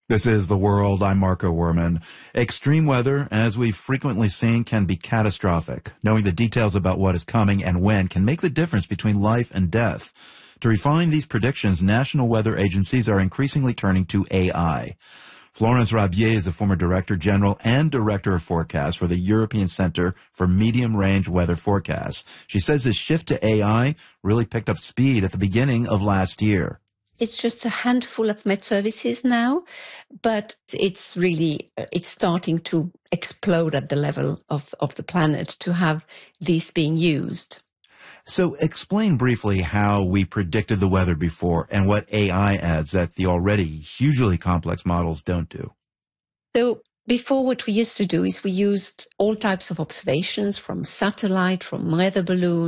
This is The World. I'm Marco Werman. Extreme weather, as we've frequently seen, can be catastrophic. Knowing the details about what is coming and when can make the difference between life and death. To refine these predictions, national weather agencies are increasingly turning to AI. Florence Rabier is a former Director General and Director of Forecast for the European Center for Medium-Range Weather Forecasts. She says this shift to AI really picked up speed at the beginning of last year. It's just a handful of Met Services now, but it's starting to explode at the level of the planet to have these being used. So explain briefly how we predicted the weather before and what AI adds that the already hugely complex models don't do. So before, what we used to do is we used all types of observations from satellite, from weather balloons,